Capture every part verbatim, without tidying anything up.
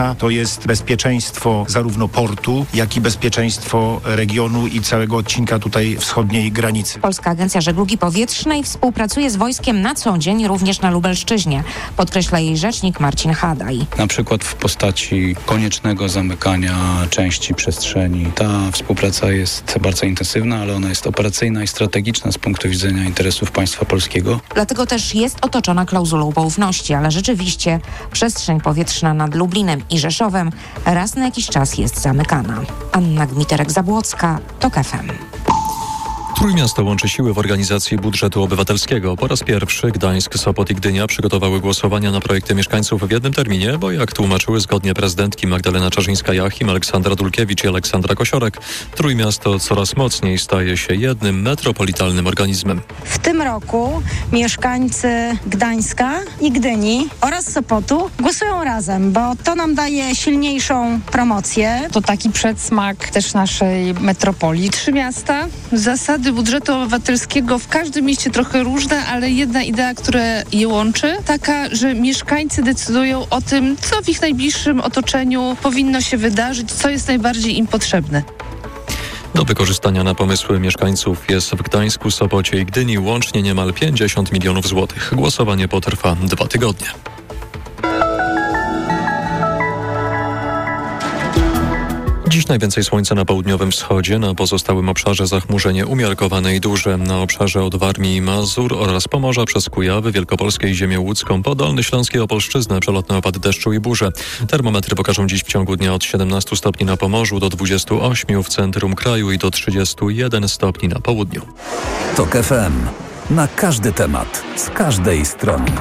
To jest bezpieczeństwo zarówno portu, jak i bezpieczeństwo regionu i całego odcinka tutaj wschodniej granicy. Polska Agencja Żeglugi Powietrznej współpracuje z wojskiem na co dzień również na Lubelszczyźnie, podkreśla jej rzecznik Marcin Hadaj. Na przykład w postaci koniecznego zamykania części przestrzeni. Ta współpraca jest bardzo intensywna, ale ona jest operacyjna i strategiczna z punktu widzenia interesów państwa polskiego. Dlatego też jest otoczona klauzulą poufności, ale rzeczywiście przestrzeń powietrzna nad Lublinem i Rzeszowem raz na jakiś czas jest zamykana. Anna Gmiterek-Zabłocka, TOK F M. Trójmiasto łączy siły w organizacji budżetu obywatelskiego. Po raz pierwszy Gdańsk, Sopot i Gdynia przygotowały głosowania na projekty mieszkańców w jednym terminie, bo jak tłumaczyły zgodnie prezydentki Magdalena Czarzyńska-Jachim, Aleksandra Dulkiewicz i Aleksandra Kosiorek, Trójmiasto coraz mocniej staje się jednym metropolitalnym organizmem. W tym roku mieszkańcy Gdańska i Gdyni oraz Sopotu głosują razem, bo to nam daje silniejszą promocję. To taki przedsmak też naszej metropolii. Trzy miasta, zasady budżetu obywatelskiego w każdym mieście trochę różne, ale jedna idea, która je łączy, taka, że mieszkańcy decydują o tym, co w ich najbliższym otoczeniu powinno się wydarzyć, co jest najbardziej im potrzebne. Do wykorzystania na pomysły mieszkańców jest w Gdańsku, Sopocie i Gdyni łącznie niemal pięćdziesiąt milionów złotych. Głosowanie potrwa dwa tygodnie. Dziś najwięcej słońca na południowym wschodzie, na pozostałym obszarze zachmurzenie umiarkowane i duże. Na obszarze od Warmii i Mazur oraz Pomorza przez Kujawy, Wielkopolskie i ziemię łódzką, po Dolny Śląsk i Opolszczyznę przelotne opady deszczu i burze. Termometry pokażą dziś w ciągu dnia od siedemnastu stopni na Pomorzu do dwudziestu ośmiu w centrum kraju i do trzydziestu jeden stopni na południu. TOK F M. Na każdy temat, z każdej strony.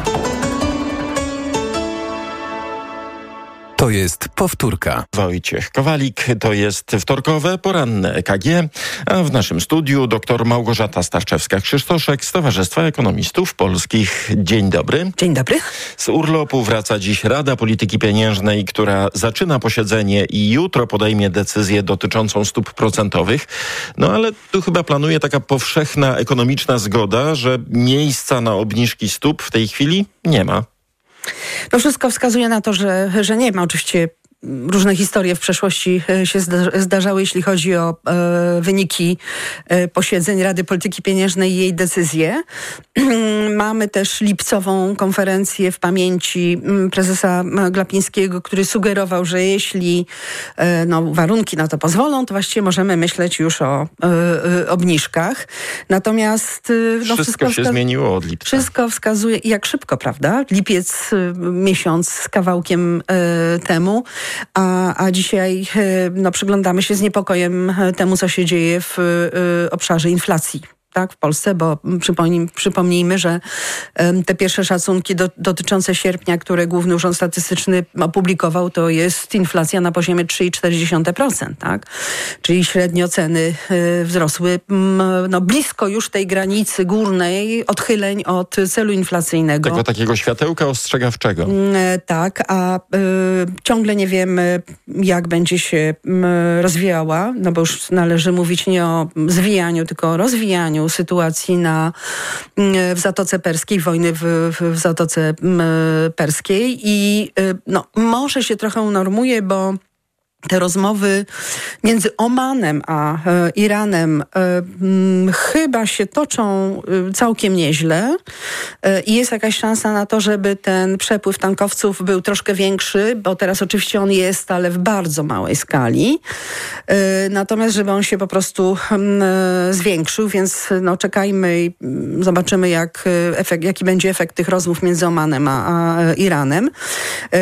To jest powtórka. Wojciech Kowalik, to jest wtorkowe, poranne E K G, a w naszym studiu dr Małgorzata Starczewska-Krzysztoszek z Towarzystwa Ekonomistów Polskich. Dzień dobry. Dzień dobry. Z urlopu wraca dziś Rada Polityki Pieniężnej, która zaczyna posiedzenie i jutro podejmie decyzję dotyczącą stóp procentowych. No ale tu chyba planuje taka powszechna ekonomiczna zgoda, że miejsca na obniżki stóp w tej chwili nie ma. No wszystko wskazuje na to, że, że nie ma. Oczywiście różne historie w przeszłości się zdarzały, jeśli chodzi o e, wyniki e, posiedzeń Rady Polityki Pieniężnej i jej decyzje. Mamy też lipcową konferencję w pamięci prezesa Glapińskiego, który sugerował, że jeśli e, no, warunki na to pozwolą, to właściwie możemy myśleć już o e, obniżkach. Natomiast no, wszystko, wszystko się wska- zmieniło od lipca. Wszystko wskazuje, i jak szybko, prawda? Lipiec, miesiąc z kawałkiem e, temu. A, a dzisiaj no, przyglądamy się z niepokojem temu, co się dzieje w y, obszarze inflacji. Tak, w Polsce, bo przypomnij, przypomnijmy, że um, te pierwsze szacunki do, dotyczące sierpnia, które Główny Urząd Statystyczny opublikował, to jest inflacja na poziomie trzy przecinek cztery procent, tak? Czyli średnio ceny y, wzrosły m, no, blisko już tej granicy górnej odchyleń od celu inflacyjnego. Tego takiego światełka ostrzegawczego. Y, tak, a y, ciągle nie wiemy, jak będzie się y, rozwijała, no bo już należy mówić nie o zwijaniu, tylko o rozwijaniu sytuacji na, w Zatoce Perskiej, wojny w, w, w Zatoce Perskiej i no, może się trochę unormuje, bo te rozmowy między Omanem a e, Iranem e, m, chyba się toczą e, całkiem nieźle e, i jest jakaś szansa na to, żeby ten przepływ tankowców był troszkę większy, bo teraz oczywiście on jest, ale w bardzo małej skali. E, natomiast żeby on się po prostu m, zwiększył, więc no, czekajmy i m, zobaczymy, jak, efekt, jaki będzie efekt tych rozmów między Omanem a, a Iranem. E,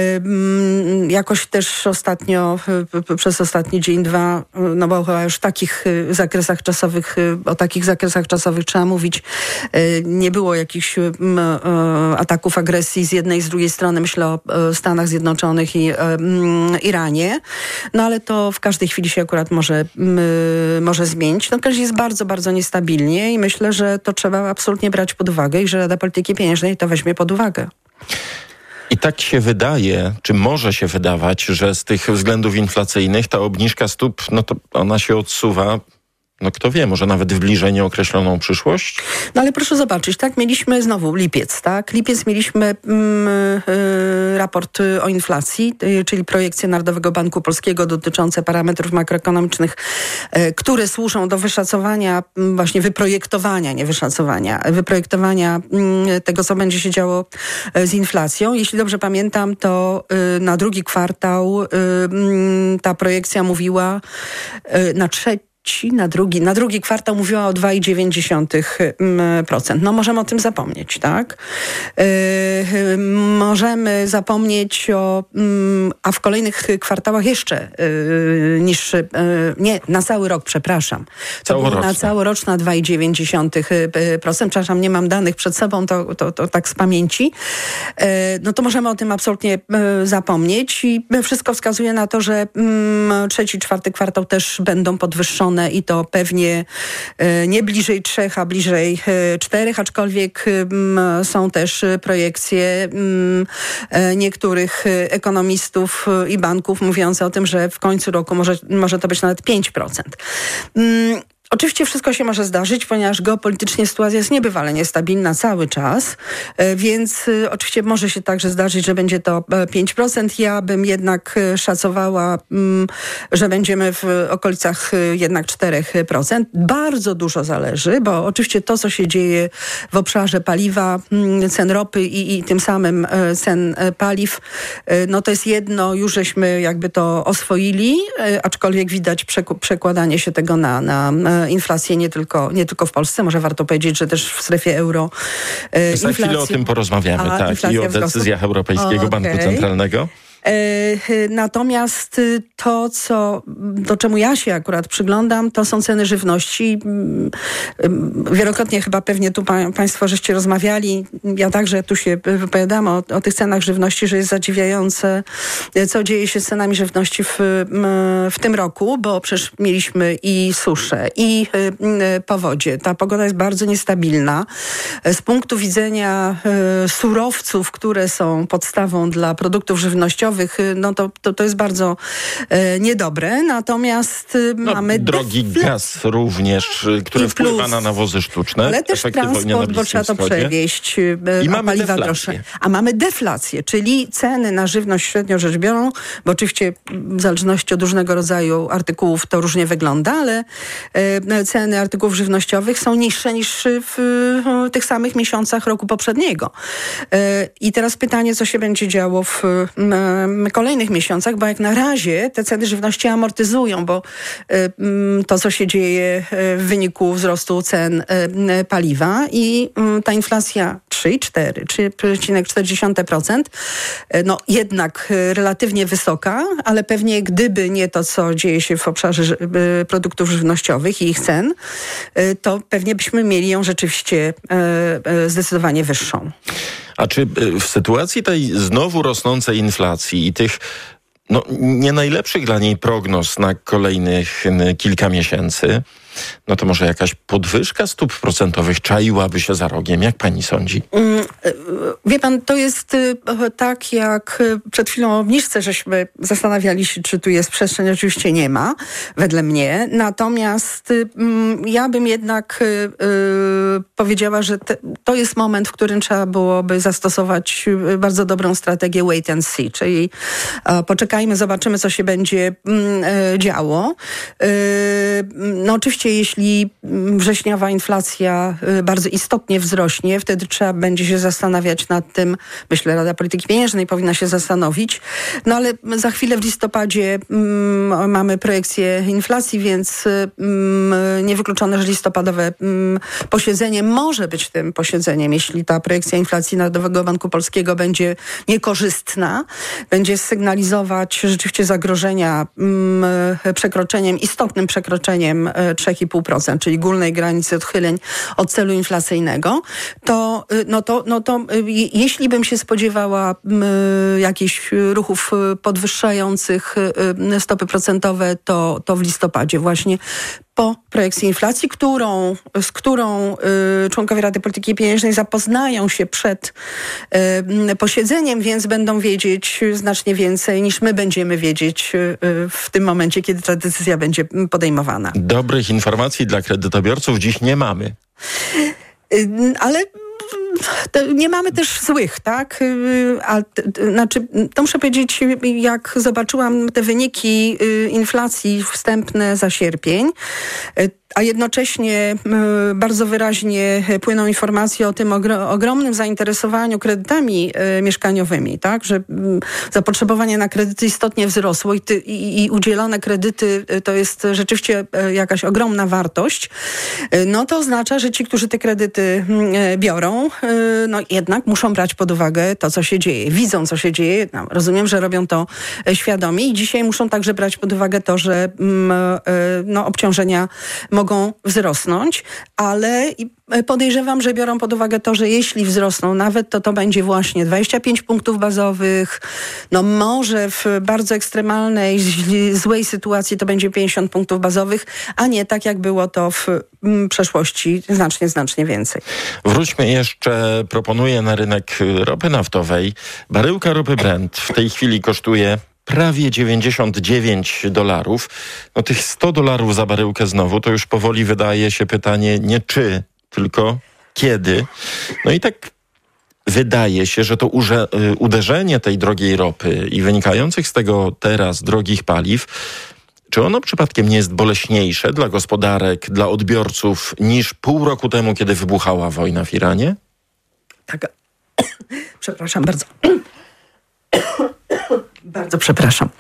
m, jakoś też ostatnio przez ostatni dzień, dwa, no bo chyba już w takich zakresach czasowych, o takich zakresach czasowych trzeba mówić, nie było jakichś ataków agresji z jednej i z drugiej strony, myślę o Stanach Zjednoczonych i Iranie, no ale to w każdej chwili się akurat może, może zmienić. No każdy jest bardzo, bardzo niestabilnie i myślę, że to trzeba absolutnie brać pod uwagę i że Rada Polityki Pieniężnej to weźmie pod uwagę. I tak się wydaje, czy może się wydawać, że z tych względów inflacyjnych ta obniżka stóp, no to ona się odsuwa no kto wie, może nawet w bliżej nieokreśloną przyszłość? No ale proszę zobaczyć, tak, mieliśmy znowu lipiec, tak? Lipiec mieliśmy mm, y, raport o inflacji, y, czyli projekcje Narodowego Banku Polskiego dotyczące parametrów makroekonomicznych, y, które służą do wyszacowania, y, właśnie wyprojektowania, nie wyszacowania, wyprojektowania y, tego, co będzie się działo y, z inflacją. Jeśli dobrze pamiętam, to y, na drugi kwartał y, y, ta projekcja mówiła y, na trzeci Na drugi, na drugi kwartał mówiła o dwa przecinek dziewięć procent. No możemy o tym zapomnieć, tak? Yy, możemy zapomnieć o... Yy, a w kolejnych kwartałach jeszcze yy, niższy... Yy, nie, na cały rok, przepraszam. To było na całoroczna dwa przecinek dziewięć procent. Przepraszam, nie mam danych przed sobą, to, to, to tak z pamięci. Yy, no to możemy o tym absolutnie yy, zapomnieć i wszystko wskazuje na to, że yy, trzeci, czwarty kwartał też będą podwyższone i to pewnie nie bliżej trzech, a bliżej czterech, aczkolwiek są też projekcje niektórych ekonomistów i banków mówiące o tym, że w końcu roku może, może to być nawet pięć procent. Oczywiście wszystko się może zdarzyć, ponieważ geopolitycznie sytuacja jest niebywale niestabilna cały czas, więc oczywiście może się także zdarzyć, że będzie to pięć procent. Ja bym jednak szacowała, że będziemy w okolicach jednak cztery procent. Bardzo dużo zależy, bo oczywiście to, co się dzieje w obszarze paliwa, cen ropy i, i tym samym cen paliw, no to jest jedno, już żeśmy jakby to oswoili, aczkolwiek widać przekładanie się tego na, na inflację nie tylko, nie tylko w Polsce. Może warto powiedzieć, że też w strefie euro e, Za chwilę o tym porozmawiamy, A, tak, i o decyzjach Europejskiego o, Banku okay. Centralnego. Natomiast to, co, do czemu ja się akurat przyglądam, to są ceny żywności. Wielokrotnie chyba pewnie tu pa, państwo żeście rozmawiali. Ja także tu się wypowiadam o, o tych cenach żywności, że jest zadziwiające, co dzieje się z cenami żywności w, w tym roku, bo przecież mieliśmy i suszę, i powodzie. Ta pogoda jest bardzo niestabilna. Z punktu widzenia surowców, które są podstawą dla produktów żywnościowych, no to, to, to jest bardzo e, niedobre. Natomiast no, mamy... Drogi defla- gaz również, który wpływa plus, na nawozy sztuczne. Ale też transport, bo trzeba to przewieźć. E, I mamy paliwa deflację. Droższe. A mamy deflację, czyli ceny na żywność średnio rzecz biorą, bo oczywiście w zależności od różnego rodzaju artykułów to różnie wygląda, ale e, ceny artykułów żywnościowych są niższe niż w, w tych samych miesiącach roku poprzedniego. E, I teraz pytanie, co się będzie działo w kolejnych miesiącach, bo jak na razie te ceny żywności amortyzują, bo y, to, co się dzieje w wyniku wzrostu cen y, paliwa i y, ta inflacja trzy przecinek cztery, trzy przecinek cztery procent, y, no jednak y, relatywnie wysoka, ale pewnie gdyby nie to, co dzieje się w obszarze y, produktów żywnościowych i ich cen, y, to pewnie byśmy mieli ją rzeczywiście y, y, zdecydowanie wyższą. A czy w sytuacji tej znowu rosnącej inflacji i tych no, nie najlepszych dla niej prognoz na kolejnych kilka miesięcy, no to może jakaś podwyżka stóp procentowych czaiłaby się za rogiem? Jak pani sądzi? Wie pan, to jest tak, jak przed chwilą o obniżce żeśmy zastanawiali się, czy tu jest przestrzeń. Oczywiście nie ma, wedle mnie. Natomiast ja bym jednak powiedziała, że te, to jest moment, w którym trzeba byłoby zastosować bardzo dobrą strategię wait and see, czyli poczekajmy, zobaczymy, co się będzie działo. No oczywiście jeśli wrześniowa inflacja bardzo istotnie wzrośnie, wtedy trzeba będzie się zastanawiać nad tym, myślę, Rada Polityki Pieniężnej powinna się zastanowić, no ale za chwilę w listopadzie mm, mamy projekcję inflacji, więc mm, niewykluczone, że listopadowe mm, posiedzenie może być tym posiedzeniem, jeśli ta projekcja inflacji Narodowego Banku Polskiego będzie niekorzystna, będzie sygnalizować rzeczywiście zagrożenia mm, przekroczeniem, istotnym przekroczeniem trzy i pół procent, czyli górnej granicy odchyleń od celu inflacyjnego, to, no to, no to jeśli bym się spodziewała y, jakichś ruchów podwyższających y, stopy procentowe, to, to w listopadzie właśnie po projekcji inflacji, którą, z którą y, członkowie Rady Polityki Pieniężnej zapoznają się przed y, posiedzeniem, więc będą wiedzieć znacznie więcej niż my będziemy wiedzieć y, w tym momencie, kiedy ta decyzja będzie podejmowana. Dobrych informacji dla kredytobiorców dziś nie mamy. Y, ale nie mamy też złych, tak? A, znaczy, to muszę powiedzieć, jak zobaczyłam te wyniki inflacji wstępne za sierpień, a jednocześnie bardzo wyraźnie płyną informacje o tym ogro- ogromnym zainteresowaniu kredytami e, mieszkaniowymi, tak? Że m, zapotrzebowanie na kredyty istotnie wzrosło i, ty, i, i udzielone kredyty to jest rzeczywiście e, jakaś ogromna wartość. E, no to oznacza, że ci, którzy te kredyty e, biorą, e, no jednak muszą brać pod uwagę to, co się dzieje. Widzą, co się dzieje. No, rozumiem, że robią to e, świadomie i dzisiaj muszą także brać pod uwagę to, że m, e, no, obciążenia mogą wzrosnąć, ale podejrzewam, że biorą pod uwagę to, że jeśli wzrosną nawet, to to będzie właśnie dwadzieścia pięć punktów bazowych, no może w bardzo ekstremalnej, złej sytuacji to będzie pięćdziesiąt punktów bazowych, a nie tak jak było to w m, przeszłości znacznie, znacznie więcej. Wróćmy jeszcze, proponuję na rynek ropy naftowej. Baryłka ropy Brent w tej chwili kosztuje prawie dziewięćdziesiąt dziewięć dolarów. No tych sto dolarów za baryłkę znowu, to już powoli wydaje się pytanie nie czy, tylko kiedy. No i tak wydaje się, że to urze- uderzenie tej drogiej ropy i wynikających z tego teraz drogich paliw, czy ono przypadkiem nie jest boleśniejsze dla gospodarek, dla odbiorców niż pół roku temu, kiedy wybuchała wojna w Iranie? Tak. Przepraszam bardzo. Bardzo przepraszam.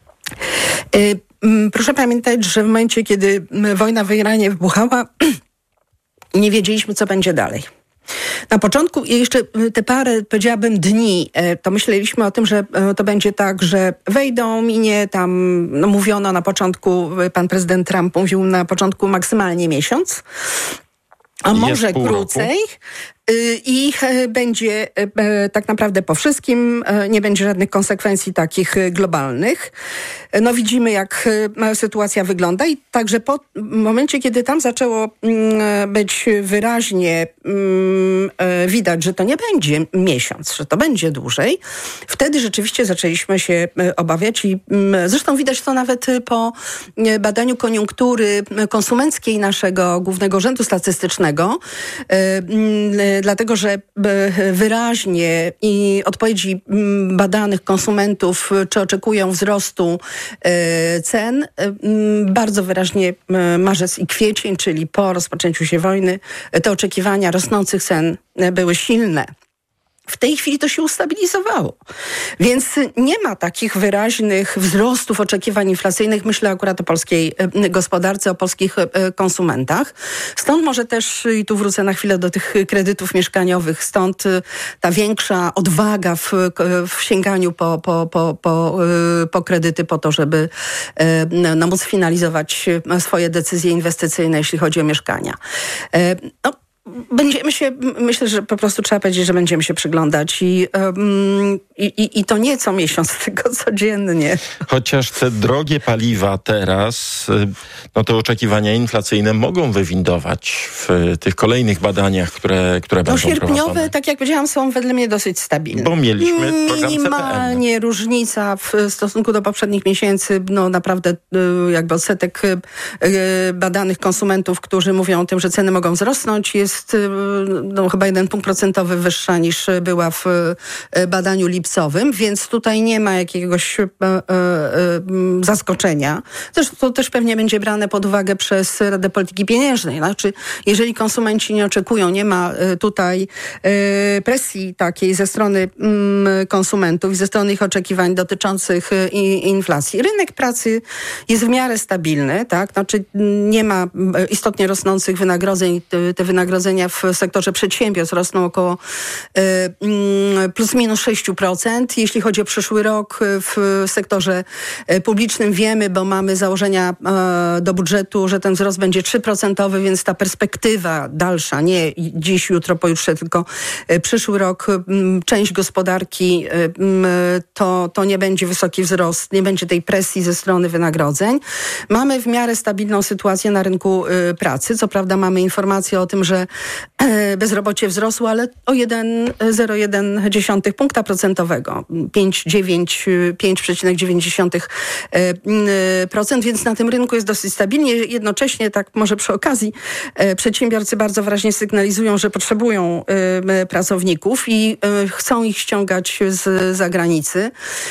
Proszę pamiętać, że w momencie, kiedy wojna w Iranie wybuchała, nie wiedzieliśmy, co będzie dalej. Na początku, jeszcze te parę, powiedziałabym, dni, to myśleliśmy o tym, że to będzie tak, że wejdą, minie tam, no mówiono na początku, pan prezydent Trump mówił na początku maksymalnie miesiąc, a może krócej. I będzie tak naprawdę po wszystkim, nie będzie żadnych konsekwencji takich globalnych. No widzimy, jak sytuacja wygląda i także po momencie, kiedy tam zaczęło być wyraźnie widać, że to nie będzie miesiąc, że to będzie dłużej, wtedy rzeczywiście zaczęliśmy się obawiać i zresztą widać to nawet po badaniu koniunktury konsumenckiej naszego Głównego Urzędu Statystycznego, dlatego, że wyraźnie i odpowiedzi badanych konsumentów, czy oczekują wzrostu cen, bardzo wyraźnie marzec i kwiecień, czyli po rozpoczęciu się wojny, te oczekiwania rosnących cen były silne. W tej chwili to się ustabilizowało. Więc nie ma takich wyraźnych wzrostów oczekiwań inflacyjnych. Myślę akurat o polskiej gospodarce, o polskich konsumentach. Stąd może też, i tu wrócę na chwilę do tych kredytów mieszkaniowych, stąd ta większa odwaga w, w sięganiu po, po, po, po, po kredyty po to, żeby no, móc finalizować swoje decyzje inwestycyjne, jeśli chodzi o mieszkania. No, Będziemy się, myślę, że po prostu trzeba powiedzieć, że będziemy się przyglądać i, um, i, i to nie co miesiąc, tylko codziennie. Chociaż te drogie paliwa teraz, no te oczekiwania inflacyjne mogą wywindować w tych kolejnych badaniach, które, które no, będą sierpniowe, prowadzone. Tak jak powiedziałam, są wedle mnie dosyć stabilne. Bo mieliśmy program minimalnie różnica w stosunku do poprzednich miesięcy, no naprawdę jakby odsetek badanych konsumentów, którzy mówią o tym, że ceny mogą wzrosnąć, jest jest no, chyba jeden punkt procentowy wyższa niż była w badaniu lipcowym, więc tutaj nie ma jakiegoś e, e, zaskoczenia. Zresztą to też pewnie będzie brane pod uwagę przez Radę Polityki Pieniężnej. Znaczy, jeżeli konsumenci nie oczekują, nie ma tutaj e, presji takiej ze strony m, konsumentów i ze strony ich oczekiwań dotyczących i, inflacji. Rynek pracy jest w miarę stabilny, tak? Znaczy nie ma istotnie rosnących wynagrodzeń. Te, te wynagrodzenia w sektorze przedsiębiorstw rosną około y, plus minus sześć procent. procent. Jeśli chodzi o przyszły rok w sektorze publicznym wiemy, bo mamy założenia do budżetu, że ten wzrost będzie trzy procent, więc ta perspektywa dalsza, nie dziś, jutro, pojutrze, tylko przyszły rok, część gospodarki to, to nie będzie wysoki wzrost, nie będzie tej presji ze strony wynagrodzeń. Mamy w miarę stabilną sytuację na rynku pracy. Co prawda mamy informację o tym, że bezrobocie wzrosło, ale o jeden przecinek zero jeden punkta procentowego. pięć przecinek dziewięć procent, więc na tym rynku jest dosyć stabilnie. Jednocześnie, tak może przy okazji, przedsiębiorcy bardzo wyraźnie sygnalizują, że potrzebują pracowników i chcą ich ściągać z zagranicy.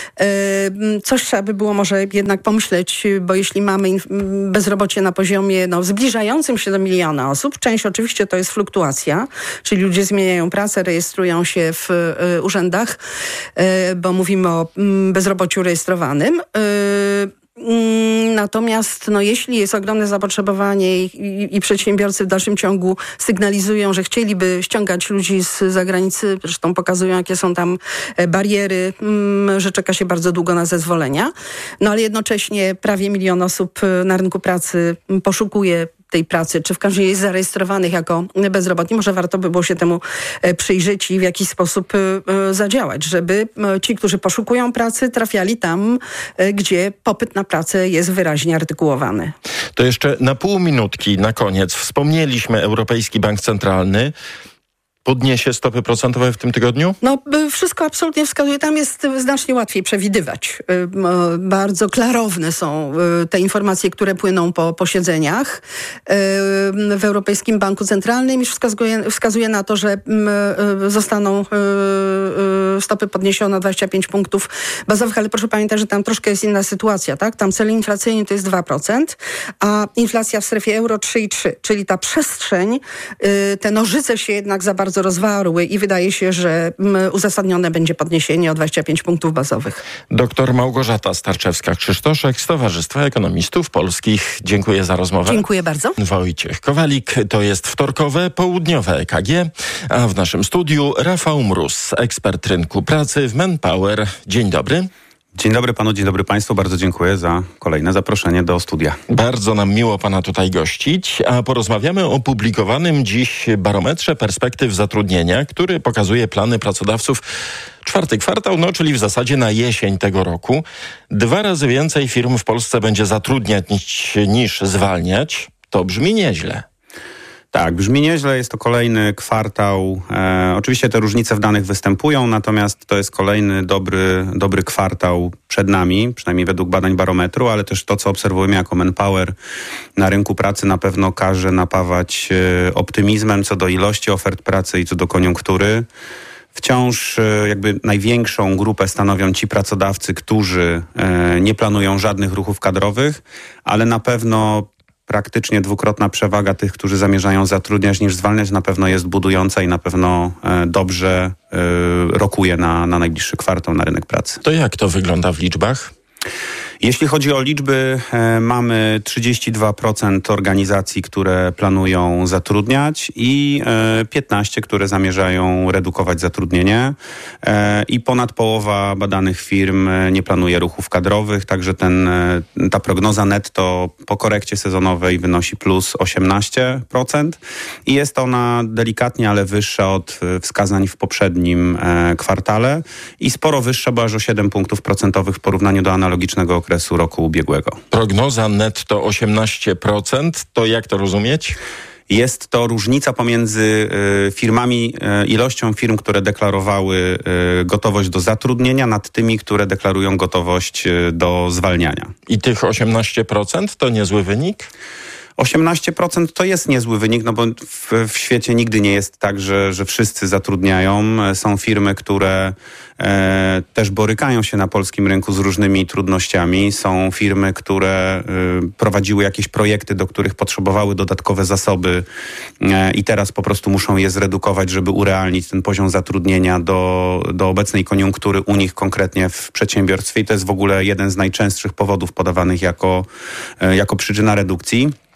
Coś trzeba by było może jednak pomyśleć, bo jeśli mamy bezrobocie na poziomie no, zbliżającym się do miliona osób, część oczywiście to jest fluktuacja, czyli ludzie zmieniają pracę, rejestrują się w y, urzędach, y, bo mówimy o y, bezrobociu rejestrowanym. Y, Natomiast no, jeśli jest ogromne zapotrzebowanie i, i, i przedsiębiorcy w dalszym ciągu sygnalizują, że chcieliby ściągać ludzi z zagranicy, zresztą pokazują, jakie są tam bariery, że czeka się bardzo długo na zezwolenia, no ale jednocześnie prawie milion osób na rynku pracy poszukuje tej pracy, czy w każdym razie jest zarejestrowanych jako bezrobotni. Może warto by było się temu przyjrzeć i w jakiś sposób zadziałać, żeby ci, którzy poszukują pracy, trafiali tam, gdzie popyt na pracę jest wyraźnie artykułowany. To jeszcze na pół minutki na koniec. Wspomnieliśmy Europejski Bank Centralny. Podniesie stopy procentowe w tym tygodniu? No, wszystko absolutnie wskazuje. Tam jest znacznie łatwiej przewidywać. Bardzo klarowne są te informacje, które płyną po posiedzeniach w Europejskim Banku Centralnym i wskazuje, wskazuje na to, że zostaną stopy podniesione o dwadzieścia pięć punktów bazowych, ale proszę pamiętać, że tam troszkę jest inna sytuacja, tak? Tam cel inflacyjny to jest dwa procent, a inflacja w strefie euro trzy i trzy, czyli ta przestrzeń, te nożyce się jednak za bardzo rozwarły i wydaje się, że uzasadnione będzie podniesienie o dwadzieścia pięć punktów bazowych. Doktor Małgorzata Starczewska-Krzysztoszek z Towarzystwa Ekonomistów Polskich. Dziękuję za rozmowę. Dziękuję bardzo. Wojciech Kowalik. To jest wtorkowe, południowe E K G, a w naszym studiu Rafał Mróz, ekspert rynku pracy w Manpower. Dzień dobry. Dzień dobry panu, dzień dobry państwu. Bardzo dziękuję za kolejne zaproszenie do studia. Bardzo nam miło pana tutaj gościć, a porozmawiamy o publikowanym dziś barometrze perspektyw zatrudnienia, który pokazuje plany pracodawców. Czwarty kwartał, no czyli w zasadzie na jesień tego roku. Dwa razy więcej firm w Polsce będzie zatrudniać niż, niż zwalniać. To brzmi nieźle. Tak, brzmi nieźle, jest to kolejny kwartał. E, oczywiście te różnice w danych występują, natomiast to jest kolejny dobry, dobry kwartał przed nami, przynajmniej według badań barometru, ale też to, co obserwujemy jako Manpower na rynku pracy, na pewno każe napawać e, optymizmem co do ilości ofert pracy i co do koniunktury. Wciąż e, jakby największą grupę stanowią ci pracodawcy, którzy e, nie planują żadnych ruchów kadrowych, ale na pewno praktycznie dwukrotna przewaga tych, którzy zamierzają zatrudniać niż zwalniać, na pewno jest budująca i na pewno e, dobrze e, rokuje na, na najbliższy kwartał na rynek pracy. To jak to wygląda w liczbach? Jeśli chodzi o liczby, e, mamy trzydzieści dwa procent organizacji, które planują zatrudniać i e, piętnaście, które zamierzają redukować zatrudnienie e, i ponad połowa badanych firm nie planuje ruchów kadrowych, także ten, e, ta prognoza netto po korekcie sezonowej wynosi plus osiemnaście procent i jest ona delikatnie, ale wyższa od wskazań w poprzednim e, kwartale i sporo wyższa, bo aż o siedem punktów procentowych w porównaniu do analogicznego okresu roku ubiegłego. Prognoza netto osiemnaście procent, to jak to rozumieć? Jest to różnica pomiędzy y, firmami, y, ilością firm, które deklarowały y, gotowość do zatrudnienia nad tymi, które deklarują gotowość y, do zwalniania. I tych osiemnaście procent to niezły wynik? osiemnaście procent to jest niezły wynik, no bo w, w świecie nigdy nie jest tak, że, że wszyscy zatrudniają. Są firmy, które e, też borykają się na polskim rynku z różnymi trudnościami. Są firmy, które e, prowadziły jakieś projekty, do których potrzebowały dodatkowe zasoby e, i teraz po prostu muszą je zredukować, żeby urealnić ten poziom zatrudnienia do, do obecnej koniunktury u nich konkretnie w przedsiębiorstwie. I to jest w ogóle jeden z najczęstszych powodów podawanych jako, e, jako przyczyna redukcji.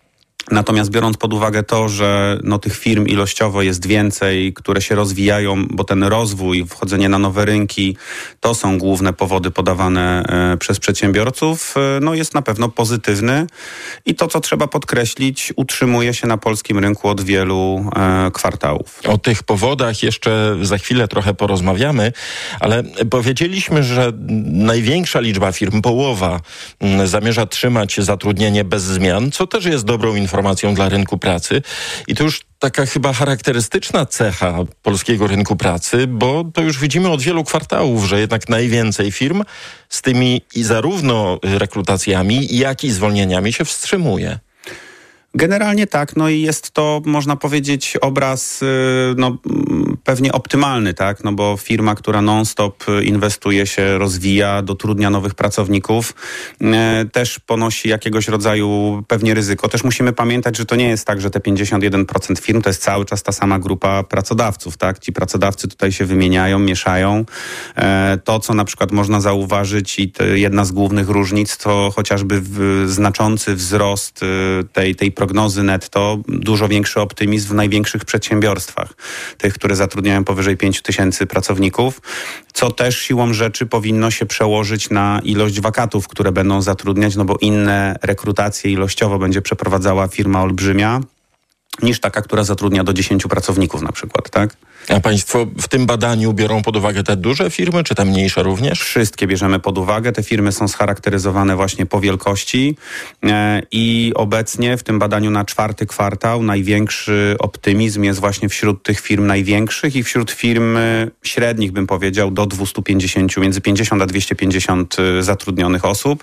Natomiast biorąc pod uwagę to, że no, tych firm ilościowo jest więcej, które się rozwijają, bo ten rozwój, wchodzenie na nowe rynki, to są główne powody podawane e, przez przedsiębiorców, e, no jest na pewno pozytywny i to, co trzeba podkreślić, utrzymuje się na polskim rynku od wielu e, kwartałów. O tych powodach jeszcze za chwilę trochę porozmawiamy, ale powiedzieliśmy, że największa liczba firm, połowa, m, zamierza trzymać zatrudnienie bez zmian, co też jest dobrą informacją informacją dla rynku pracy. I to już taka chyba charakterystyczna cecha polskiego rynku pracy, bo to już widzimy od wielu kwartałów, że jednak najwięcej firm z tymi i zarówno rekrutacjami, jak i zwolnieniami się wstrzymuje. Generalnie tak, no i jest to, można powiedzieć, obraz no, pewnie optymalny, tak, no bo firma, która non-stop inwestuje się, rozwija, dotrudnia nowych pracowników, e, też ponosi jakiegoś rodzaju pewnie ryzyko. Też musimy pamiętać, że to nie jest tak, że te pięćdziesiąt jeden procent firm to jest cały czas ta sama grupa pracodawców, tak, ci pracodawcy tutaj się wymieniają, mieszają. E, to, co na przykład można zauważyć i te, jedna z głównych różnic, to chociażby w, znaczący wzrost tej, tej prognozy netto, dużo większy optymizm w największych przedsiębiorstwach, tych, które zatrudniają powyżej pięć tysięcy pracowników, co też siłą rzeczy powinno się przełożyć na ilość wakatów, które będą zatrudniać, no bo inne rekrutacje ilościowo będzie przeprowadzała firma olbrzymia, niż taka, która zatrudnia do dziesięciu pracowników na przykład, tak? A państwo w tym badaniu biorą pod uwagę te duże firmy, czy te mniejsze również? Wszystkie bierzemy pod uwagę. Te firmy są scharakteryzowane właśnie po wielkości e, i obecnie w tym badaniu na czwarty kwartał największy optymizm jest właśnie wśród tych firm największych i wśród firm średnich, bym powiedział, do dwieście pięćdziesiąt, między pięćdziesiąt a dwieście pięćdziesiąt zatrudnionych osób.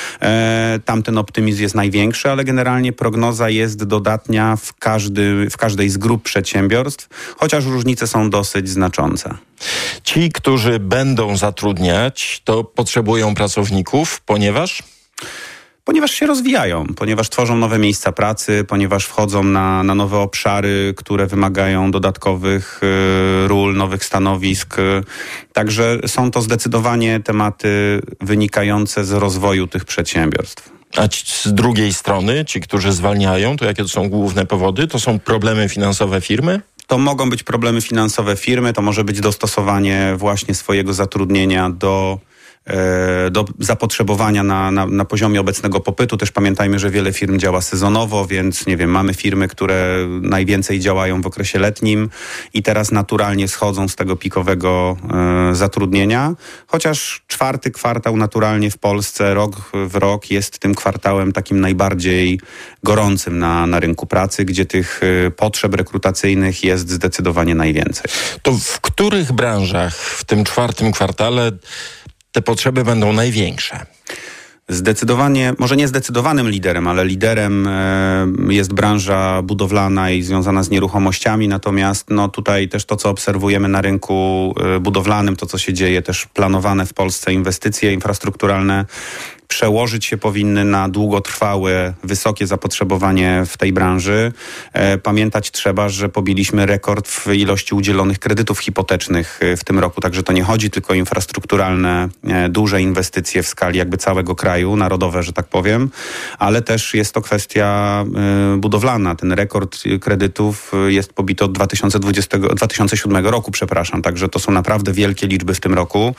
E, tam ten optymizm jest największy, ale generalnie prognoza jest dodatnia w, każdy, w każdej z grup przedsiębiorstw, chociaż różnice są dosyć znaczące. Ci, którzy będą zatrudniać, to potrzebują pracowników, ponieważ... Ponieważ się rozwijają, ponieważ tworzą nowe miejsca pracy, ponieważ wchodzą na, na nowe obszary, które wymagają dodatkowych y, ról, nowych stanowisk. Także są to zdecydowanie tematy wynikające z rozwoju tych przedsiębiorstw. A ci, z drugiej strony, ci, którzy zwalniają, to jakie to są główne powody? To są problemy finansowe firmy? To mogą być problemy finansowe firmy, to może być dostosowanie właśnie swojego zatrudnienia do, e, do zapotrzebowania na, na, na poziomie obecnego popytu. Też pamiętajmy, że wiele firm działa sezonowo, więc nie wiem, mamy firmy, które najwięcej działają w okresie letnim i teraz naturalnie schodzą z tego pikowego e, zatrudnienia. Chociaż czwarty kwartał naturalnie w Polsce rok w rok jest tym kwartałem takim najbardziej gorącym na, na rynku pracy, gdzie tych y, potrzeb rekrutacyjnych jest zdecydowanie najwięcej. To w których branżach w tym czwartym kwartale te potrzeby będą największe? Zdecydowanie, może nie zdecydowanym liderem, ale liderem e, jest branża budowlana i związana z nieruchomościami, natomiast no, tutaj też to, co obserwujemy na rynku e, budowlanym, to, co się dzieje, też planowane w Polsce inwestycje infrastrukturalne, przełożyć się powinny na długotrwałe, wysokie zapotrzebowanie w tej branży. E, pamiętać trzeba, że pobiliśmy rekord w ilości udzielonych kredytów hipotecznych w tym roku, także to nie chodzi tylko o infrastrukturalne, e, duże inwestycje w skali jakby całego kraju, narodowe, że tak powiem, ale też jest to kwestia e, budowlana. Ten rekord kredytów jest pobity od dwa tysiące dwudziestego, dwa tysiące siódmego roku, przepraszam, także to są naprawdę wielkie liczby w tym roku.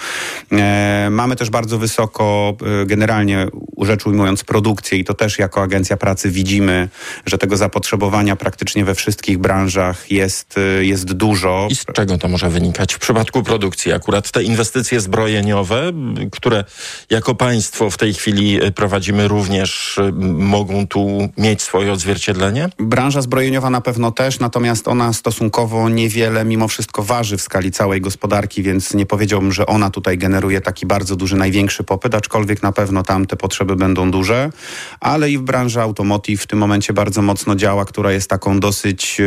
E, mamy też bardzo wysoko e, generalnie rzecz ujmując produkcję i to też jako Agencja Pracy widzimy, że tego zapotrzebowania praktycznie we wszystkich branżach jest, jest dużo. I z czego to może wynikać w przypadku produkcji? Akurat te inwestycje zbrojeniowe, które jako państwo w tej chwili prowadzimy, również mogą tu mieć swoje odzwierciedlenie? Branża zbrojeniowa na pewno też, natomiast ona stosunkowo niewiele mimo wszystko waży w skali całej gospodarki, więc nie powiedziałbym, że ona tutaj generuje taki bardzo duży, największy popyt, aczkolwiek na pewno tam te potrzeby będą duże, ale i w branży automotive w tym momencie bardzo mocno działa, która jest taką dosyć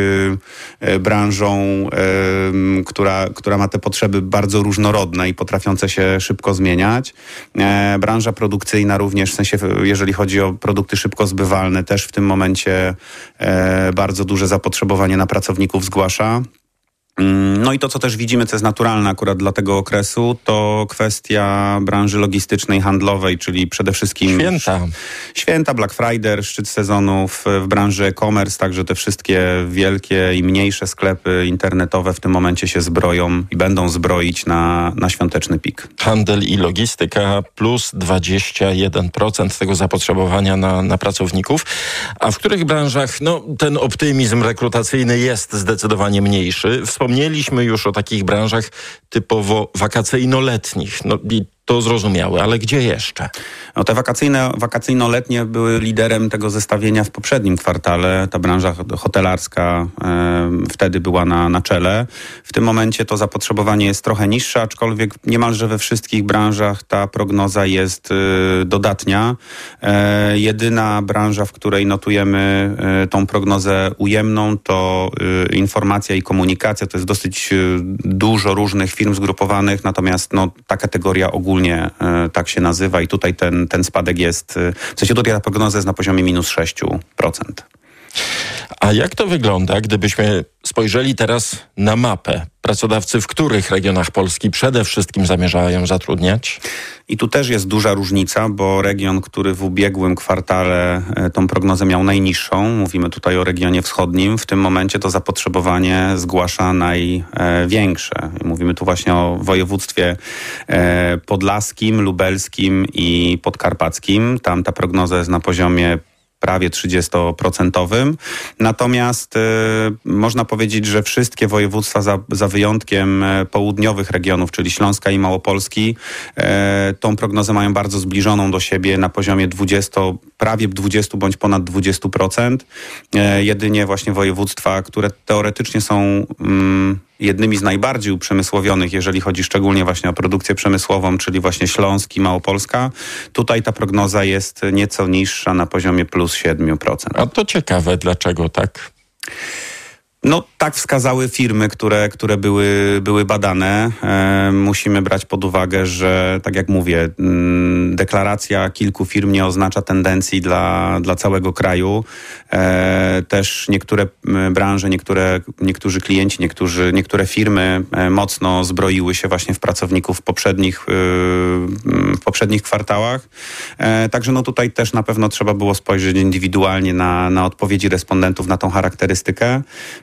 y, branżą, y, która, która ma te potrzeby bardzo różnorodne i potrafiące się szybko zmieniać. E, branża produkcyjna również, w sensie jeżeli chodzi o produkty szybko zbywalne, też w tym momencie e, bardzo duże zapotrzebowanie na pracowników zgłasza. No i to, co też widzimy, co jest naturalne akurat dla tego okresu, to kwestia branży logistycznej, handlowej, czyli przede wszystkim święta. święta, Black Friday, szczyt sezonu w, w branży e-commerce, także te wszystkie wielkie i mniejsze sklepy internetowe w tym momencie się zbroją i będą zbroić na, na świąteczny pik. Handel i logistyka plus dwadzieścia jeden procent tego zapotrzebowania na, na pracowników. A w których branżach no, ten optymizm rekrutacyjny jest zdecydowanie mniejszy? Wspomnieliśmy już o takich branżach typowo wakacyjno-letnich. No i to zrozumiałe, ale gdzie jeszcze? No te wakacyjne, wakacyjno-letnie były liderem tego zestawienia w poprzednim kwartale. Ta branża hotelarska e, wtedy była na, na czele. W tym momencie to zapotrzebowanie jest trochę niższe, aczkolwiek niemalże we wszystkich branżach ta prognoza jest e, dodatnia. E, jedyna branża, w której notujemy e, tą prognozę ujemną, to e, informacja i komunikacja. To jest dosyć e, dużo różnych firm zgrupowanych, natomiast no, ta kategoria ogólnie tak się nazywa i tutaj ten, ten spadek jest, w sensie tutaj ta prognoza jest na poziomie minus sześć procent. A jak to wygląda, gdybyśmy spojrzeli teraz na mapę? Pracodawcy w których regionach Polski przede wszystkim zamierzają zatrudniać? I tu też jest duża różnica, bo region, który w ubiegłym kwartale tą prognozę miał najniższą, mówimy tutaj o regionie wschodnim, w tym momencie to zapotrzebowanie zgłasza największe. Mówimy tu właśnie o województwie podlaskim, lubelskim i podkarpackim. Tam ta prognoza jest na poziomie prawie trzydziestoprocentowym. Natomiast y, można powiedzieć, że wszystkie województwa za, za wyjątkiem y, południowych regionów, czyli Śląska i Małopolski, y, tą prognozę mają bardzo zbliżoną do siebie na poziomie dwudziestu, prawie dwudziestu bądź ponad dwudziestu procent. Y, jedynie właśnie województwa, które teoretycznie są y, jednymi z najbardziej uprzemysłowionych, jeżeli chodzi szczególnie właśnie o produkcję przemysłową, czyli właśnie Śląsk i Małopolska. Tutaj ta prognoza jest nieco niższa na poziomie plus siedem procent. A to ciekawe, dlaczego tak? No tak wskazały firmy, które, które były, były badane. E, musimy brać pod uwagę, że tak jak mówię, m, deklaracja kilku firm nie oznacza tendencji dla, dla całego kraju. E, też niektóre branże, niektóre, niektórzy klienci, niektórzy, niektóre firmy e, mocno zbroiły się właśnie w pracowników w poprzednich, e, w poprzednich kwartałach. E, także no tutaj też na pewno trzeba było spojrzeć indywidualnie na, na odpowiedzi respondentów na tą charakterystykę.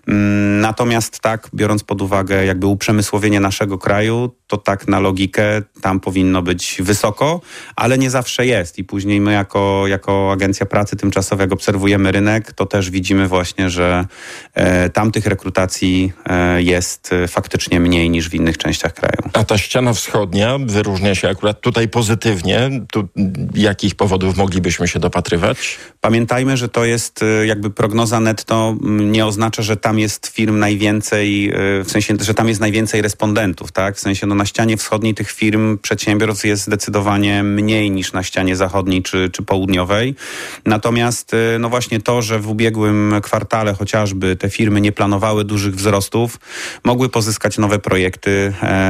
Natomiast tak, biorąc pod uwagę jakby uprzemysłowienie naszego kraju, to tak na logikę tam powinno być wysoko, ale nie zawsze jest. I później my jako, jako Agencja Pracy Tymczasowej, jak obserwujemy rynek, to też widzimy właśnie, że e, tam tych rekrutacji e, jest faktycznie mniej niż w innych częściach kraju. A ta ściana wschodnia wyróżnia się akurat tutaj pozytywnie. Tu jakich powodów moglibyśmy się dopatrywać? Pamiętajmy, że to jest jakby prognoza netto, nie oznacza, że tam jest firm najwięcej, w sensie, że tam jest najwięcej respondentów, tak? W sensie, no na ścianie wschodniej tych firm, przedsiębiorstw jest zdecydowanie mniej niż na ścianie zachodniej czy, czy południowej. Natomiast, no właśnie to, że w ubiegłym kwartale chociażby te firmy nie planowały dużych wzrostów, mogły pozyskać nowe projekty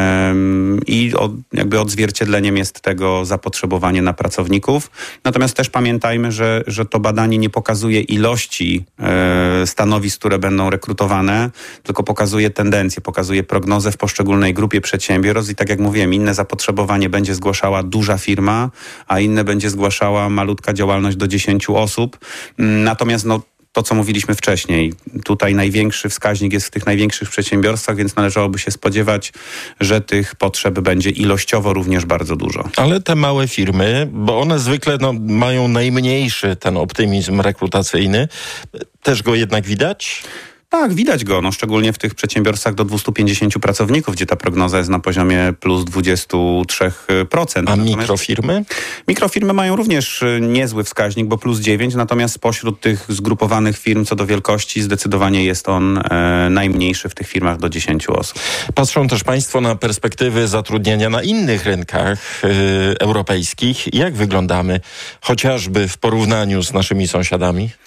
um, i od, jakby odzwierciedleniem jest tego zapotrzebowanie na pracowników. Natomiast też pamiętajmy, że, że to badanie nie pokazuje ilości e, stanowisk, które będą rekrutowane, tylko pokazuje tendencję, pokazuje prognozę w poszczególnej grupie przedsiębiorstw i tak jak mówiłem, inne zapotrzebowanie będzie zgłaszała duża firma, a inne będzie zgłaszała malutka działalność do dziesięciu osób. Natomiast no to, co mówiliśmy wcześniej, tutaj największy wskaźnik jest w tych największych przedsiębiorstwach, więc należałoby się spodziewać, że tych potrzeb będzie ilościowo również bardzo dużo. Ale te małe firmy, bo one zwykle no, mają najmniejszy ten optymizm rekrutacyjny, też go jednak widać? Tak, widać go, no, szczególnie w tych przedsiębiorstwach do dwieście pięćdziesiąt pracowników, gdzie ta prognoza jest na poziomie plus dwadzieścia trzy procent. A natomiast mikrofirmy? Mikrofirmy mają również niezły wskaźnik, bo plus dziewięć, natomiast spośród tych zgrupowanych firm co do wielkości zdecydowanie jest on e, najmniejszy w tych firmach do dziesięciu osób. Patrzą też Państwo na perspektywy zatrudnienia na innych rynkach e, europejskich. Jak wyglądamy chociażby w porównaniu z naszymi sąsiadami?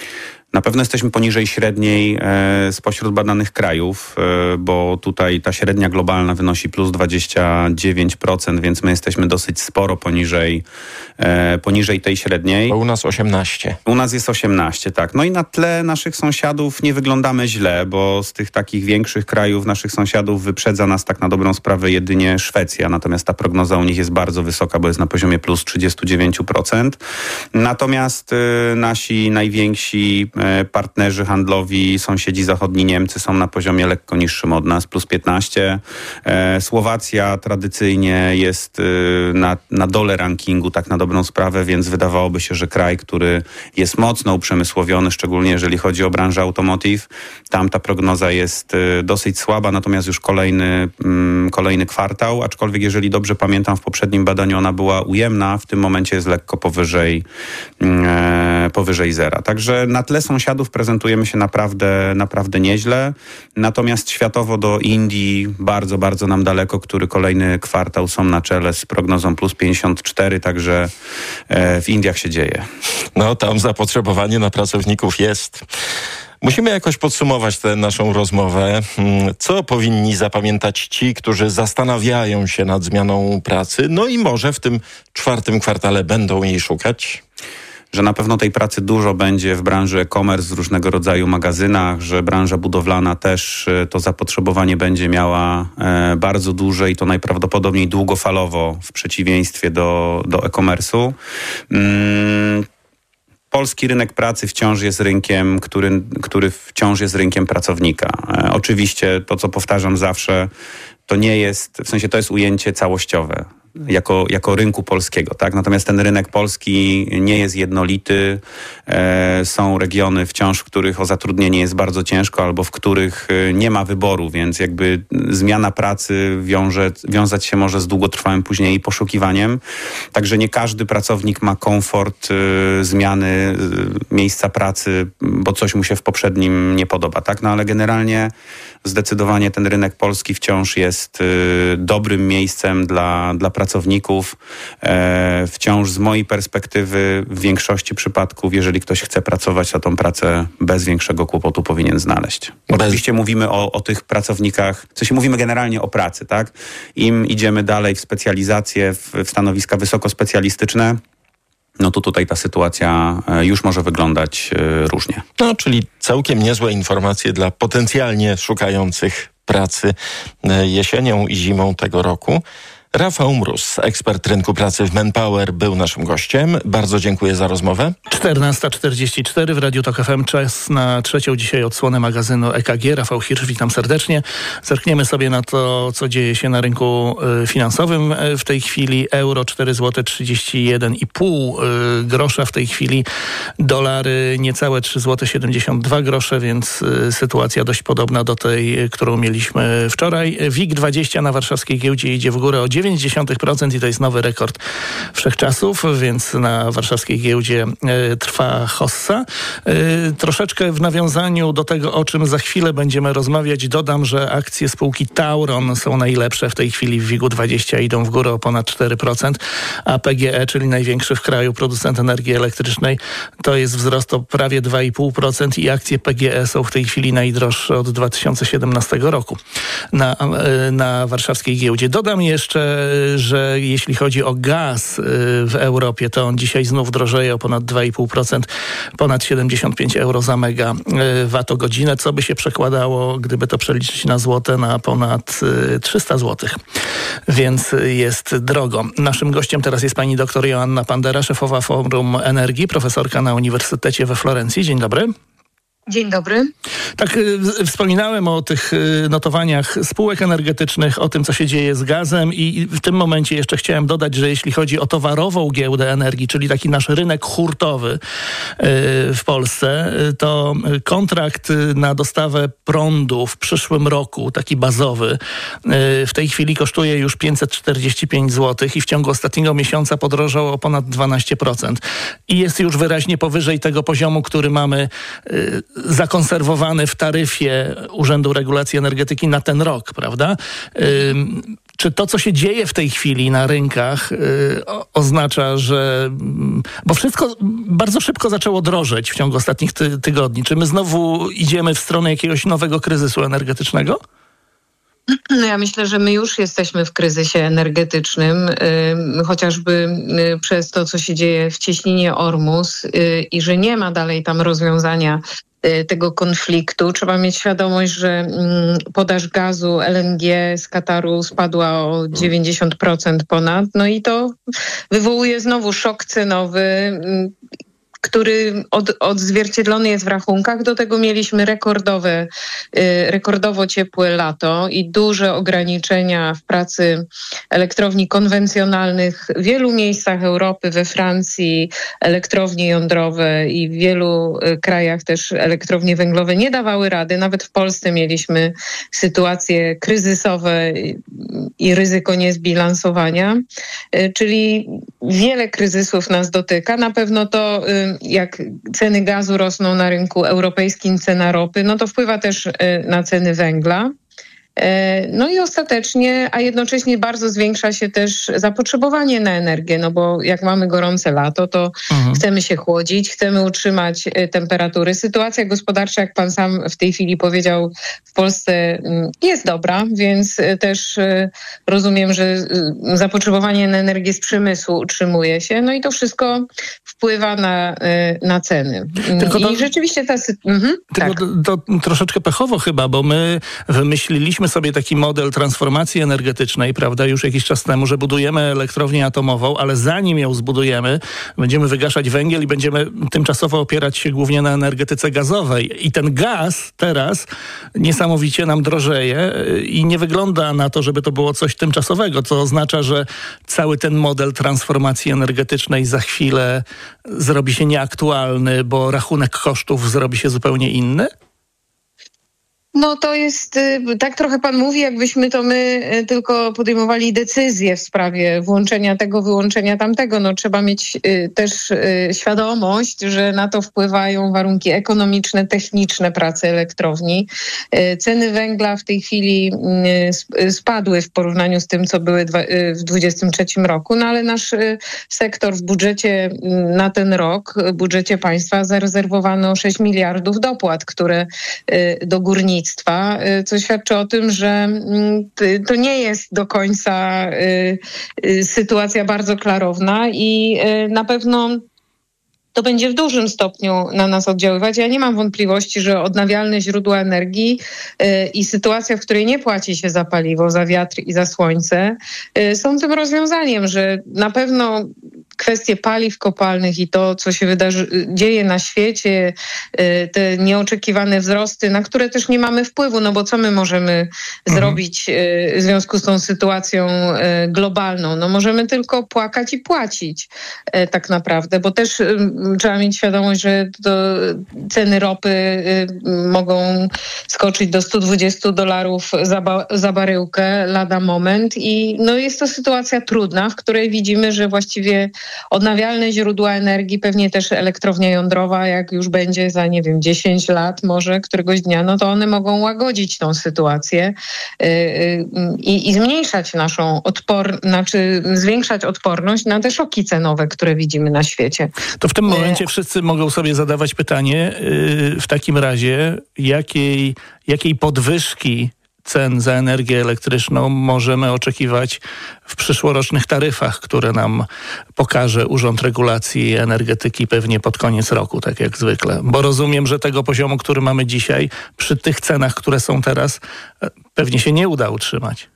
Na pewno jesteśmy poniżej średniej e, spośród badanych krajów, e, bo tutaj ta średnia globalna wynosi plus dwadzieścia dziewięć procent, więc my jesteśmy dosyć sporo poniżej, e, poniżej tej średniej. Bo u nas osiemnaście. U nas jest osiemnaście, tak. No i na tle naszych sąsiadów nie wyglądamy źle, bo z tych takich większych krajów naszych sąsiadów wyprzedza nas tak na dobrą sprawę jedynie Szwecja, natomiast ta prognoza u nich jest bardzo wysoka, bo jest na poziomie plus trzydzieści dziewięć procent. Natomiast e, nasi najwięksi partnerzy handlowi, sąsiedzi zachodni Niemcy są na poziomie lekko niższym od nas, plus piętnaście. Słowacja tradycyjnie jest na, na dole rankingu, tak na dobrą sprawę, więc wydawałoby się, że kraj, który jest mocno uprzemysłowiony, szczególnie jeżeli chodzi o branżę automotive, tam ta prognoza jest dosyć słaba, natomiast już kolejny, kolejny kwartał, aczkolwiek jeżeli dobrze pamiętam, w poprzednim badaniu ona była ujemna, w tym momencie jest lekko powyżej, powyżej zera. Także na tle sąsiadów prezentujemy się naprawdę, naprawdę nieźle. Natomiast światowo do Indii bardzo, bardzo nam daleko, który kolejny kwartał są na czele z prognozą plus pięćdziesiąt cztery, także w Indiach się dzieje. No tam zapotrzebowanie na pracowników jest. Musimy jakoś podsumować tę naszą rozmowę. Co powinni zapamiętać ci, którzy zastanawiają się nad zmianą pracy, no i może w tym czwartym kwartale będą jej szukać? Że na pewno tej pracy dużo będzie w branży e-commerce, w różnego rodzaju magazynach, że branża budowlana też to zapotrzebowanie będzie miała e, bardzo duże i to najprawdopodobniej długofalowo w przeciwieństwie do, do e-commerce'u. Mm. Polski rynek pracy wciąż jest rynkiem, który, który wciąż jest rynkiem pracownika. E, oczywiście to, co powtarzam zawsze, to nie jest, w sensie to jest ujęcie całościowe. Jako, jako rynku polskiego, tak? Natomiast ten rynek polski nie jest jednolity. E, są regiony wciąż, w których o zatrudnienie jest bardzo ciężko albo w których nie ma wyboru, więc jakby zmiana pracy wiąże, wiązać się może z długotrwałym później poszukiwaniem. Także nie każdy pracownik ma komfort y, zmiany y, miejsca pracy, bo coś mu się w poprzednim nie podoba, tak? No ale generalnie zdecydowanie ten rynek polski wciąż jest y, dobrym miejscem dla, dla pracowników. E, wciąż z mojej perspektywy w większości przypadków, jeżeli ktoś chce pracować, to tą pracę bez większego kłopotu powinien znaleźć. Bez... Oczywiście mówimy o, o tych pracownikach, w sensie mówimy generalnie o pracy, tak? Im idziemy dalej w specjalizację, w, w stanowiska wysokospecjalistyczne, no to tutaj ta sytuacja już może wyglądać różnie. No, czyli całkiem niezłe informacje dla potencjalnie szukających pracy jesienią i zimą tego roku. Rafał Mróz, ekspert rynku pracy w Manpower, był naszym gościem. Bardzo dziękuję za rozmowę. czternasta czterdzieści cztery w Radiu Tok F M. Czas na trzecią dzisiaj odsłonę magazynu E K G. Rafał Hirsch, witam serdecznie. Zerkniemy sobie na to, co dzieje się na rynku finansowym w tej chwili. Euro cztery złote trzydzieści jeden i pół grosza w tej chwili. Dolary niecałe trzy złote siedemdziesiąt dwa grosze, więc sytuacja dość podobna do tej, którą mieliśmy wczoraj. WIG dwadzieścia na warszawskiej giełdzie idzie w górę o dziewięć przecinek dziewięć procent i to jest nowy rekord wszechczasów, więc na warszawskiej giełdzie e, trwa hossa. E, troszeczkę w nawiązaniu do tego, o czym za chwilę będziemy rozmawiać, dodam, że akcje spółki Tauron są najlepsze w tej chwili w WIG-u dwadzieścia, idą w górę o ponad cztery procent, a P G E, czyli największy w kraju producent energii elektrycznej, to jest wzrost o prawie dwa i pół procent i akcje P G E są w tej chwili najdroższe od dwa tysiące siedemnastego roku na, e, na warszawskiej giełdzie. Dodam jeszcze, że jeśli chodzi o gaz w Europie, to on dzisiaj znów drożeje o ponad dwa i pół procent, ponad siedemdziesiąt pięć euro za megawattogodzinę, co by się przekładało, gdyby to przeliczyć na złote, na ponad trzysta złotych. Więc jest drogo. Naszym gościem teraz jest pani doktor Joanna Pandera, szefowa Forum Energii, profesorka na Uniwersytecie we Florencji. Dzień dobry. Dzień dobry. Tak, y, wspominałem o tych y, notowaniach spółek energetycznych, o tym, co się dzieje z gazem i w tym momencie jeszcze chciałem dodać, że jeśli chodzi o towarową giełdę energii, czyli taki nasz rynek hurtowy y, w Polsce, y, to kontrakt na dostawę prądu w przyszłym roku, taki bazowy, y, w tej chwili kosztuje już pięćset czterdzieści pięć złotych i w ciągu ostatniego miesiąca podrożał o ponad dwanaście procent. I jest już wyraźnie powyżej tego poziomu, który mamy y, zakonserwowany w taryfie Urzędu Regulacji Energetyki na ten rok, prawda? czy to, co się dzieje w tej chwili na rynkach, yy, o, oznacza, że... Bo wszystko bardzo szybko zaczęło drożeć w ciągu ostatnich ty- tygodni. Czy my znowu idziemy w stronę jakiegoś nowego kryzysu energetycznego? No ja myślę, że my już jesteśmy w kryzysie energetycznym, y, chociażby y, przez to, co się dzieje w cieśninie Ormus y, i że nie ma dalej tam rozwiązania y, tego konfliktu. Trzeba mieć świadomość, że y, podaż gazu L N G z Kataru spadła o dziewięćdziesiąt procent ponad. No i to wywołuje znowu szok cenowy, y, który od, odzwierciedlony jest w rachunkach. Do tego mieliśmy rekordowe, y, rekordowo ciepłe lato i duże ograniczenia w pracy elektrowni konwencjonalnych w wielu miejscach Europy, we Francji elektrownie jądrowe i w wielu y, krajach też elektrownie węglowe nie dawały rady. Nawet w Polsce mieliśmy sytuacje kryzysowe i, i ryzyko niezbilansowania, y, czyli wiele kryzysów nas dotyka. Na pewno to y, jak ceny gazu rosną na rynku europejskim, cena ropy, no to wpływa też na ceny węgla. No i ostatecznie, a jednocześnie bardzo zwiększa się też zapotrzebowanie na energię, no bo jak mamy gorące lato, to mhm. chcemy się chłodzić, chcemy utrzymać temperatury. Sytuacja gospodarcza, jak pan sam w tej chwili powiedział, w Polsce jest dobra, więc też rozumiem, że zapotrzebowanie na energię z przemysłu utrzymuje się, no i to wszystko wpływa na, na ceny. Tylko to, I rzeczywiście ta sytuacja... Mhm, tylko tak. to, to troszeczkę pechowo chyba, bo my wymyśliliśmy sobie taki model transformacji energetycznej, prawda, już jakiś czas temu, że budujemy elektrownię atomową, ale zanim ją zbudujemy, będziemy wygaszać węgiel i będziemy tymczasowo opierać się głównie na energetyce gazowej. I ten gaz teraz niesamowicie nam drożeje i nie wygląda na to, żeby to było coś tymczasowego, co oznacza, że cały ten model transformacji energetycznej za chwilę zrobi się nieaktualny, bo rachunek kosztów zrobi się zupełnie inny? No to jest, tak trochę pan mówi, jakbyśmy to my tylko podejmowali decyzje w sprawie włączenia tego, wyłączenia tamtego. No trzeba mieć też świadomość, że na to wpływają warunki ekonomiczne, techniczne pracy elektrowni. Ceny węgla w tej chwili spadły w porównaniu z tym, co były w dwudziestym trzecim roku, no ale nasz sektor w budżecie na ten rok, w budżecie państwa zarezerwowano sześć miliardów dopłat, które do górnictwa, co świadczy o tym, że to nie jest do końca sytuacja bardzo klarowna i na pewno to będzie w dużym stopniu na nas oddziaływać. Ja nie mam wątpliwości, że odnawialne źródła energii i sytuacja, w której nie płaci się za paliwo, za wiatr i za słońce, są tym rozwiązaniem, że na pewno kwestie paliw kopalnych i to, co się wydarzy, dzieje na świecie, te nieoczekiwane wzrosty, na które też nie mamy wpływu, no bo co my możemy mhm. zrobić w związku z tą sytuacją globalną? No możemy tylko płakać i płacić tak naprawdę, bo też trzeba mieć świadomość, że to ceny ropy mogą skoczyć do stu dwudziestu dolarów za, ba- za baryłkę lada moment i no jest to sytuacja trudna, w której widzimy, że właściwie odnawialne źródła energii, pewnie też elektrownia jądrowa, jak już będzie za, nie wiem, dziesięć lat może któregoś dnia, no to one mogą łagodzić tą sytuację yy, yy, i, i zmniejszać naszą odporność, znaczy zwiększać odporność na te szoki cenowe, które widzimy na świecie. To w tym momencie wszyscy mogą sobie zadawać pytanie yy, w takim razie, jakiej, jakiej podwyżki cen za energię elektryczną możemy oczekiwać w przyszłorocznych taryfach, które nam pokaże Urząd Regulacji Energetyki pewnie pod koniec roku, tak jak zwykle. Bo rozumiem, że tego poziomu, który mamy dzisiaj, przy tych cenach, które są teraz, pewnie się nie uda utrzymać.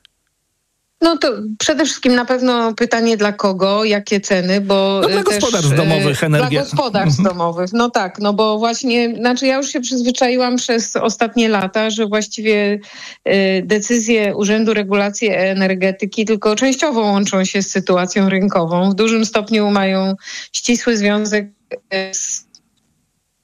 No to przede wszystkim na pewno pytanie dla kogo, jakie ceny, bo no dla też, gospodarstw domowych energii. Dla gospodarstw domowych, no tak, no bo właśnie, znaczy ja już się przyzwyczaiłam przez ostatnie lata, że właściwie y, decyzje Urzędu Regulacji Energetyki tylko częściowo łączą się z sytuacją rynkową. W dużym stopniu mają ścisły związek z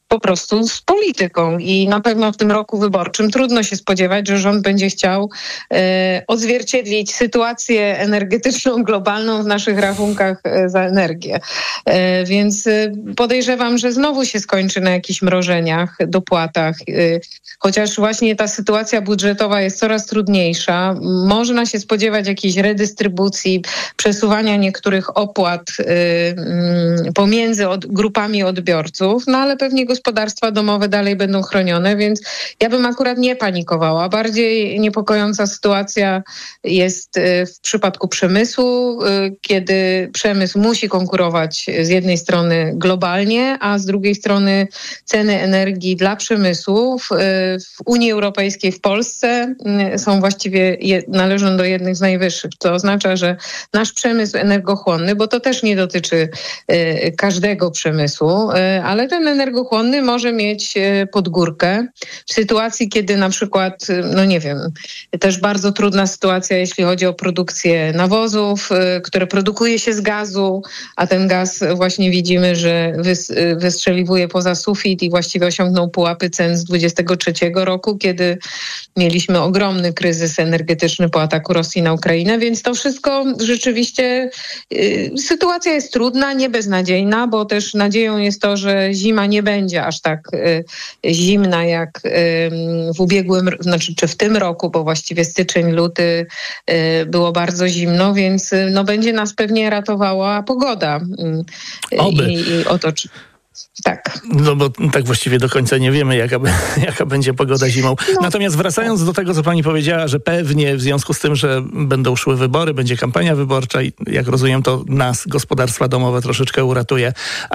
po prostu z polityką i na pewno w tym roku wyborczym trudno się spodziewać, że rząd będzie chciał e, odzwierciedlić sytuację energetyczną globalną w naszych rachunkach e, za energię. E, więc e, podejrzewam, że znowu się skończy na jakichś mrożeniach, dopłatach. E, chociaż właśnie ta sytuacja budżetowa jest coraz trudniejsza. Można się spodziewać jakiejś redystrybucji, przesuwania niektórych opłat e, m, pomiędzy od, grupami odbiorców, no ale pewnie gospodarstwa domowe dalej będą chronione, więc ja bym akurat nie panikowała. Bardziej niepokojąca sytuacja jest w przypadku przemysłu, kiedy przemysł musi konkurować z jednej strony globalnie, a z drugiej strony ceny energii dla przemysłu w, w Unii Europejskiej, w Polsce są właściwie, je, należą do jednych z najwyższych. To oznacza, że nasz przemysł energochłonny, bo to też nie dotyczy y, każdego przemysłu, y, ale ten energochłonny może mieć y, podgórkę w sytuacji, kiedy na przykład, y, no nie wiem, też bardzo trudna sytuacja, jeśli chodzi o produkcję nawozów, y, które produkuje się z gazu, a ten gaz właśnie widzimy, że wys, y, wystrzeliwuje poza sufit i właściwie osiągnął pułapy cen z dwudziestego trzeciego roku, kiedy mieliśmy ogromny kryzys energetyczny po ataku Rosji na Ukrainę, więc to wszystko rzeczywiście y, sytuacja jest trudna, nie beznadziejna, bo też nadzieją jest to, że zima nie będzie aż tak y, zimna jak y, w ubiegłym, znaczy czy w tym roku, bo właściwie styczeń, luty y, było bardzo zimno, więc y, no, będzie nas pewnie ratowała pogoda. Y, Oby. I, i otoczy. Tak. No bo tak właściwie do końca nie wiemy, jaka, jaka będzie pogoda zimą. No. Natomiast wracając do tego, co pani powiedziała, że pewnie w związku z tym, że będą szły wybory, będzie kampania wyborcza i jak rozumiem, to nas, gospodarstwa domowe, troszeczkę uratuje,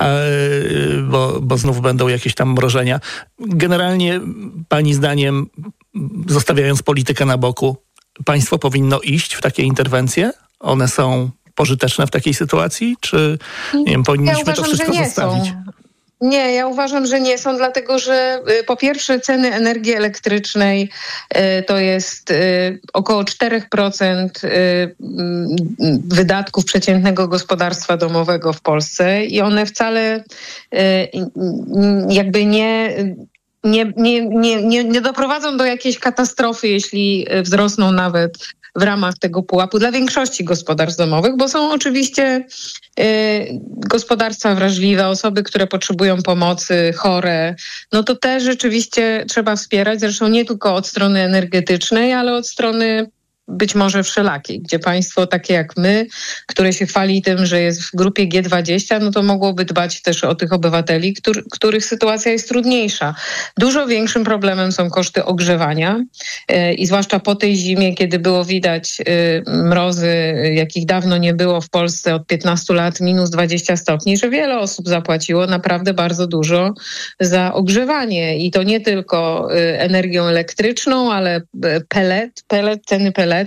bo, bo znów będą jakieś tam mrożenia. Generalnie pani zdaniem, zostawiając politykę na boku, państwo powinno iść w takie interwencje? One są pożyteczne w takiej sytuacji? Czy nie wiem, powinniśmy ja uważam, to wszystko że nie zostawić? Są. Nie, ja uważam, że nie są, dlatego że y, po pierwsze ceny energii elektrycznej y, to jest y, około cztery procent y, y, wydatków przeciętnego gospodarstwa domowego w Polsce i one wcale y, y, jakby nie... Nie, nie, nie, nie, nie doprowadzą do jakiejś katastrofy, jeśli wzrosną nawet w ramach tego pułapu dla większości gospodarstw domowych, bo są oczywiście y, gospodarstwa wrażliwe, osoby, które potrzebują pomocy, chore. No to też rzeczywiście trzeba wspierać, zresztą nie tylko od strony energetycznej, ale od strony być może wszelakiej, gdzie państwo takie jak my, które się chwali tym, że jest w grupie G dwadzieścia, no to mogłoby dbać też o tych obywateli, który, których sytuacja jest trudniejsza. Dużo większym problemem są koszty ogrzewania yy, i zwłaszcza po tej zimie, kiedy było widać yy, mrozy, jakich dawno nie było w Polsce od piętnastu lat, minus dwadzieścia stopni, że wiele osób zapłaciło naprawdę bardzo dużo za ogrzewanie i to nie tylko yy, energią elektryczną, ale pelet, pelet, ceny peletu,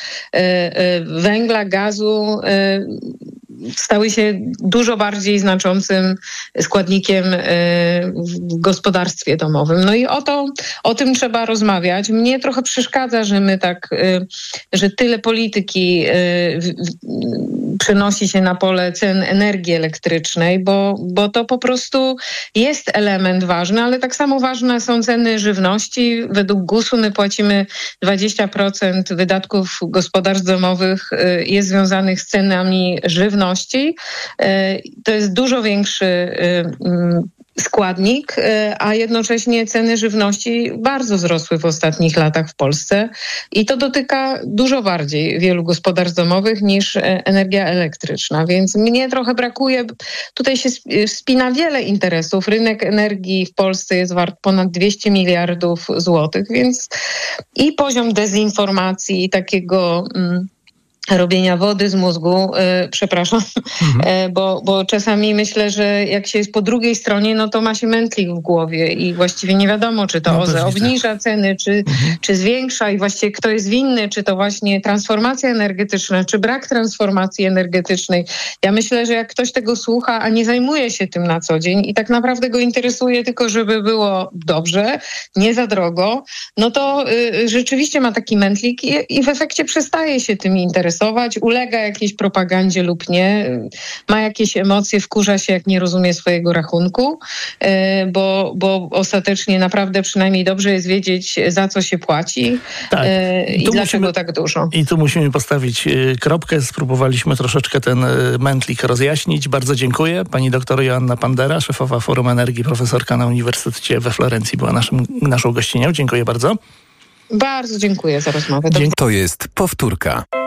węgla, gazu stały się dużo bardziej znaczącym składnikiem w gospodarstwie domowym. No i o to, o tym trzeba rozmawiać. Mnie trochę przeszkadza, że my tak, że tyle polityki przenosi się na pole cen energii elektrycznej, bo, bo to po prostu jest element ważny, ale tak samo ważne są ceny żywności. Według gusu my płacimy dwadzieścia procent wydatków gospodarstw domowych jest związanych z cenami żywności. To jest dużo większy składnik, a jednocześnie ceny żywności bardzo wzrosły w ostatnich latach w Polsce i to dotyka dużo bardziej wielu gospodarstw domowych niż energia elektryczna, więc mnie trochę brakuje, tutaj się spina wiele interesów, rynek energii w Polsce jest wart ponad dwieście miliardów złotych, więc i poziom dezinformacji i takiego... Mm, robienia wody z mózgu, yy, przepraszam, mhm. yy, bo, bo czasami myślę, że jak się jest po drugiej stronie, no to ma się mętlik w głowie i właściwie nie wiadomo, czy to no, O Z E obniża ceny, czy, mhm. czy zwiększa i właściwie kto jest winny, czy to właśnie transformacja energetyczna, czy brak transformacji energetycznej. Ja myślę, że jak ktoś tego słucha, a nie zajmuje się tym na co dzień i tak naprawdę go interesuje tylko, żeby było dobrze, nie za drogo, no to yy, rzeczywiście ma taki mętlik i, i w efekcie przestaje się tym interesować. zainteresować, ulega jakiejś propagandzie lub nie, ma jakieś emocje, wkurza się, jak nie rozumie swojego rachunku, bo, bo ostatecznie naprawdę przynajmniej dobrze jest wiedzieć, za co się płaci tak. i tu dlaczego musimy, tak dużo. I tu musimy postawić kropkę. Spróbowaliśmy troszeczkę ten mętlik rozjaśnić. Bardzo dziękuję. Pani doktor Joanna Pandera, szefowa Forum Energii, profesorka na Uniwersytecie we Florencji, była naszym, naszą gościnią. Dziękuję bardzo. Bardzo dziękuję za rozmowę. To jest powtórka.